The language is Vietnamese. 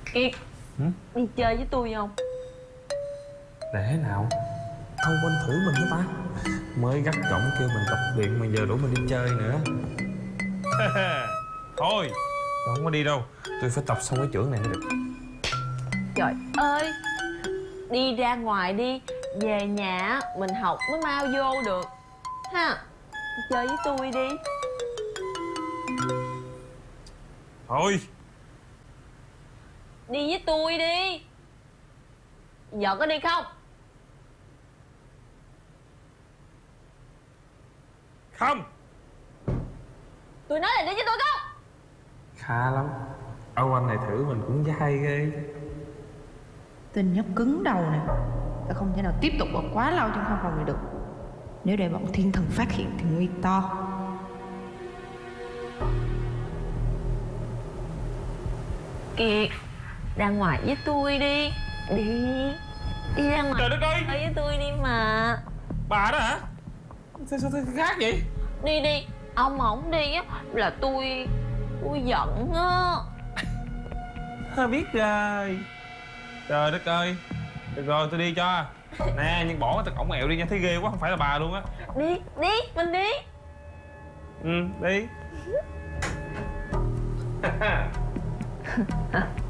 Kiệt. Đi chơi với tôi không? Để nào Âu bên thử mình hả ta? Mới gắt gỏng kêu mình tập luyện mà giờ rủ mình đi chơi nữa. Thôi tôi không có đi đâu. Tôi phải tập xong cái chưởng này mới được. Trời ơi, đi ra ngoài đi. Về nhà mình học mới mau vô được ha. Đi chơi với tôi đi. Thôi Đi với tôi đi. Giờ có đi không? không. Tôi nói là đi với tôi không? Khá lắm. Âu anh này thử mình cũng dai ghê. Tên nhóc cứng đầu nè. Ta không thể nào tiếp tục ở quá lâu trong căn phòng này được. Nếu để bọn thiên thần phát hiện thì nguy to. Kiệt, ra ngoài với tôi đi. Đi. Đi ra ngoài. Trời đất ơi, với tôi đi mà. bà đó hả? Sao khác vậy? Đi đi. Ông mà không đi á là tôi giận á. Biết rồi. Trời đất ơi. Được rồi tôi đi cho. Nè nhưng bỏ cái cổng ẹo đi nha, thấy ghê quá, không phải là bà luôn á. Đi, đi, mình đi. Ừ, đi.